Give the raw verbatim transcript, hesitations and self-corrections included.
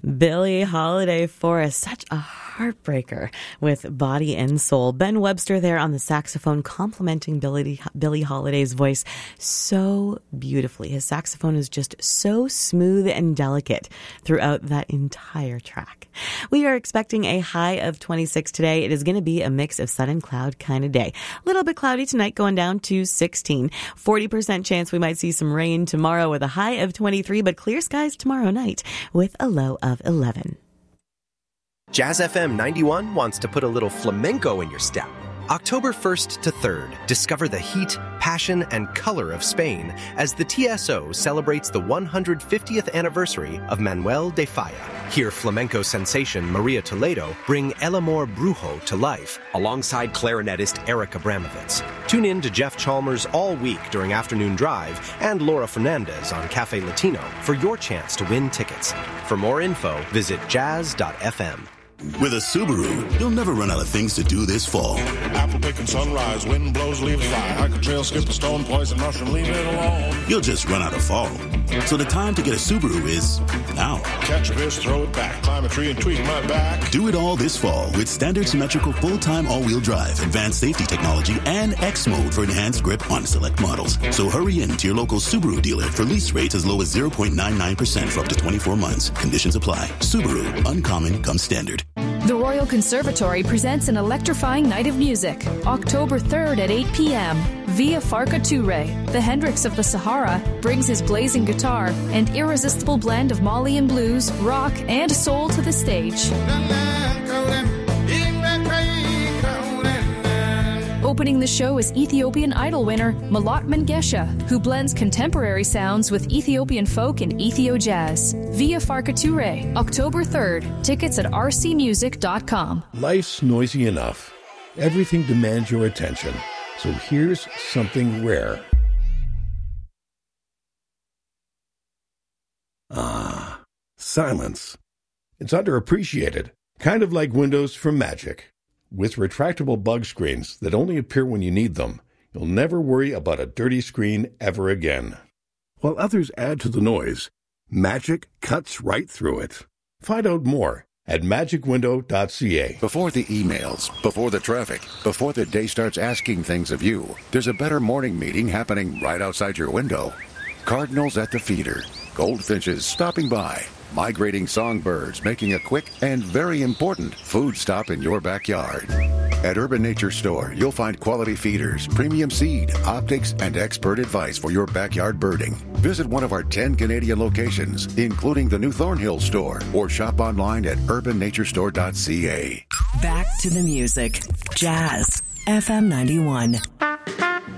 Billie Holiday for us. Such a heartbreaker with Body and Soul. Ben Webster there on the saxophone, complimenting Billie, Billie Holiday's voice so beautifully. His saxophone is just so smooth and delicate throughout that entire track. We are expecting a high of twenty-six today. It is going to be a mix of sun and cloud kind of day. A little bit cloudy tonight, going down to sixteen. forty percent chance we might see some rain tomorrow with a high of twenty-three, but clear skies tomorrow night with a low of eleven. Jazz F M ninety-one wants to put a little flamenco in your step. October first to third, discover the heat, passion, and color of Spain as the T S O celebrates the one hundred fiftieth anniversary of Manuel de Falla. Hear flamenco sensation Maria Toledo bring El Amor Brujo to life alongside clarinetist Eric Abramovitz. Tune in to Jeff Chalmers all week during Afternoon Drive and Laura Fernandez on Cafe Latino for your chance to win tickets. For more info, visit jazz dot f m. With a Subaru, you'll never run out of things to do this fall. Apple picking sunrise, wind blows, leaves fly. Hike a trail, skip a stone, poison mushroom, leave it alone. You'll just run out of fall. So the time to get a Subaru is now. Catch a fish, throw it back, climb a tree and tweak my back. Do it all this fall with standard symmetrical full-time all-wheel drive, advanced safety technology, and X mode for enhanced grip on select models. So hurry in to your local Subaru dealer for lease rates as low as zero point nine nine percent for up to twenty-four months. Conditions apply. Subaru, uncommon comes standard. The Royal Conservatory presents an electrifying night of music, October third at eight p.m. Via Farka Touré, the Hendrix of the Sahara, brings his blazing guitar and irresistible blend of Mali and blues, rock, and soul to the stage. Opening the show is Ethiopian Idol winner Malat Mengesha, who blends contemporary sounds with Ethiopian folk and Ethio jazz. Via Farka Touré, October third. Tickets at r c music dot com. Life's noisy enough. Everything demands your attention. So here's something rare. Ah, silence. It's underappreciated, kind of like Windows from Magic. With retractable bug screens that only appear when you need them, you'll never worry about a dirty screen ever again. While others add to the noise, Magic cuts right through it. Find out more at magic window dot c a. Before the emails, before the traffic, before the day starts asking things of you, there's a better morning meeting happening right outside your window. Cardinals at the feeder, goldfinches stopping by, migrating songbirds making a quick and very important food stop in your backyard. At Urban Nature Store, you'll find quality feeders, premium seed, optics, and expert advice for your backyard birding. Visit one of our ten Canadian locations, including the new Thornhill store, or shop online at urban nature store dot c a. Back to the music. Jazz F M ninety-one.